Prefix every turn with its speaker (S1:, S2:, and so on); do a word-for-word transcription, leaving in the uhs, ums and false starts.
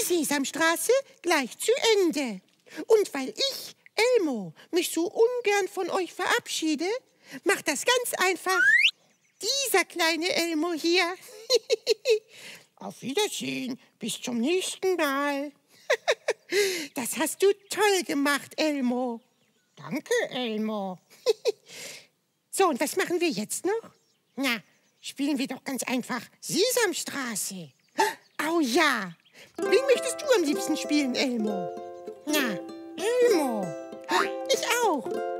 S1: Sesamstraße gleich zu Ende. Und weil ich, Elmo, mich so ungern von euch verabschiede, macht das ganz einfach dieser kleine Elmo hier. Auf Wiedersehen, bis zum nächsten Mal. Das hast du toll gemacht, Elmo. Danke, Elmo. So, und was machen wir jetzt noch? Na, spielen wir doch ganz einfach Sesamstraße. Oh ja. Wen möchtest du am liebsten spielen, Elmo? Na, Elmo. Ich auch.